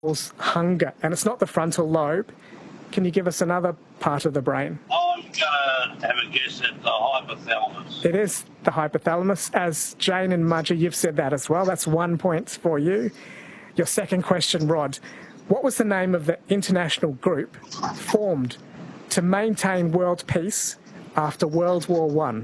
hunger, and it's not the frontal lobe. Can you give us another part of the brain? I'm going to have a guess at the hypothalamus. It is the hypothalamus. As Jane and Mudgee, you've said that as well. That's 1 point for you. Your second question, Rod. What was the name of the international group formed to maintain world peace after World War I?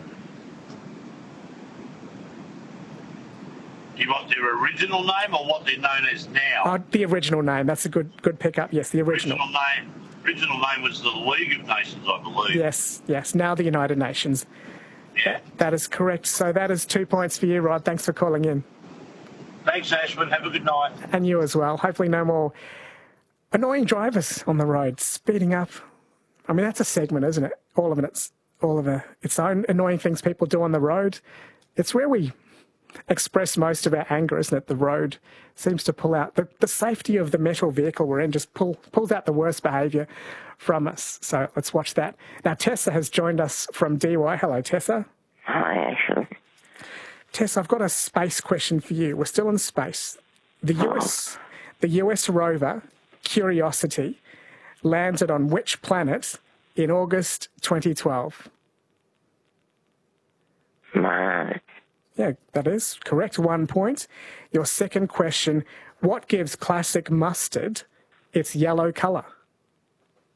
Do you want their original name or what they're known as now? The original name. That's a good pickup. Yes, the original. Original name was the League of Nations, I believe. Yes. Now the United Nations. Yeah. That is correct. So that is 2 points for you, Rod. Thanks for calling in. Thanks, Ashwin. Have a good night. And you as well. Hopefully no more annoying drivers on the road, speeding up. I mean, that's a segment, isn't it? All of its own annoying things people do on the road. It's where we express most of our anger, isn't it? The road seems to pull out the safety of the metal vehicle we're in, just pulls out the worst behaviour from us. So let's watch that. Now, Tessa has joined us from DY. Hello, Tessa. Hi, Ashwin. Tess, I've got a space question for you. We're still in space. The US rover Curiosity landed on which planet in August 2012? Mars. Yeah, that is correct. 1 point. Your second question, what gives classic mustard its yellow colour?